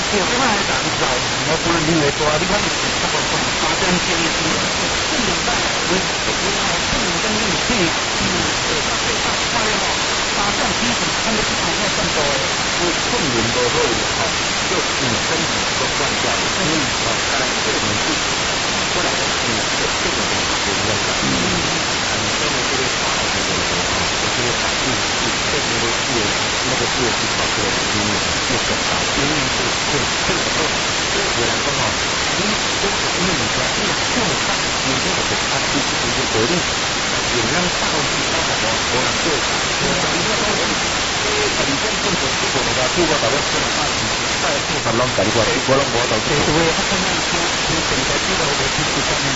即摆人老，我看年龄大，你看差不多3点钟的时候，困难在困难跟你听，快乐吼，3点起床，看你看那算多的， 困眠都好吼，就身体都断掉了，看来这个是过来的是这个的原因啦。因为这个大的这个这个反应是这个那个是跑出来的原因就更大，因为这个说，有人讲吼，你这个因为你讲这个这么大，你这个它其实是一个合理，有人大去大好不好？我能做，你讲政府这个的话，如果大家说的话，大家做啥啷个的话，我拢无到做。 对，我看到你整个知道我其实上面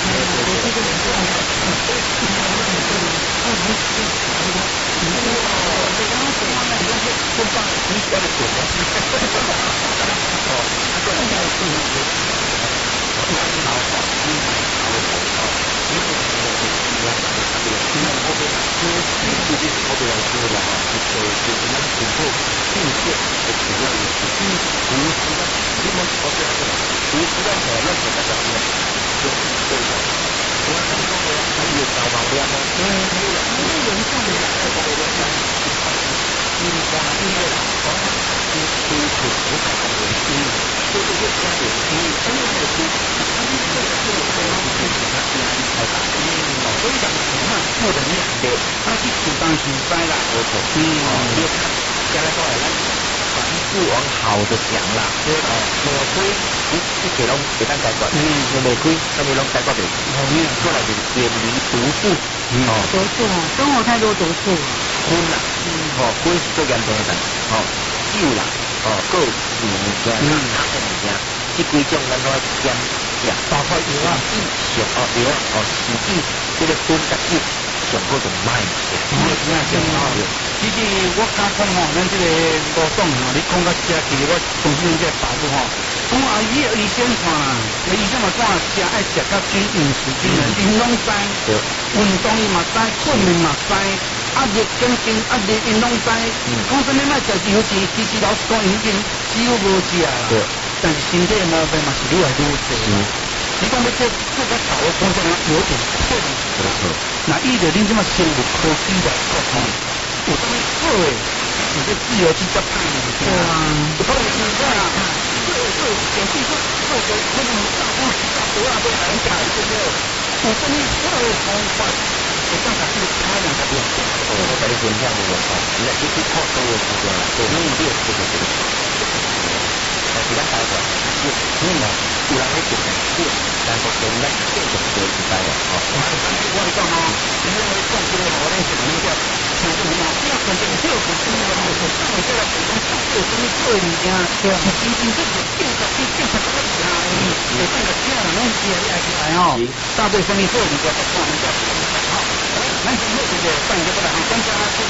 不往好的讲啦，无亏一切拢会当解决，无亏什么拢解决袂。过来就是远离毒素， 毒素哦，生活太多毒素。 昏啦，昏是最严重的，酒啦，各有物件，哪个物件，这几种咱都要减食， 包括油啊， 油实际这个昏甲酒。上好就卖些， 其实我敢讲吼，咱这个罗总吼，你讲到这，其实我重新这爸母吼，讲啊，医生看啦，医生嘛讲食爱食较均饮食均衡，因拢知，运动伊嘛知，困眠嘛知，压力减轻压力因拢知，讲什么卖食油脂，其实老实讲已经几乎无食啦，但是身体的毛病嘛是愈来愈多。你讲要这个搞，我讲真有点困难。那伊就恁这么生物科技的，有啥物好诶？你这自由去较歹的，对啊，有可能是这样，有技术，可能大多啊都很改，对不对？有啥物好诶方法？会当把这个太阳的变， 我把你分享这个你来去靠所有时间啦，做努力这个。但是咱台湾，有人咧做成少，但是咱继续做时代啦， 我嚟讲吼，你认为讲这个我咧是怎么讲？像这种不要肯定这个不是那个，上面这个有什么做物件，是真正这个建设个厉害，有这个这样东西来起来哦，大对生意做物件，看人家好，咱今后这个办一个不然，专家。